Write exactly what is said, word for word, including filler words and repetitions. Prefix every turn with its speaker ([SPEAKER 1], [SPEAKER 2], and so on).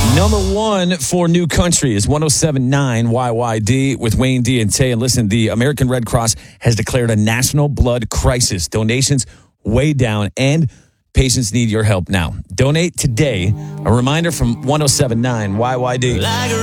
[SPEAKER 1] Number one for New Country is one oh seven point nine Y Y D with Wayne D and Tay. And listen, the American Red Cross has declared a national blood crisis. Donations way down, and patients need your help now. Donate today. A reminder from one oh seven point nine Y Y D.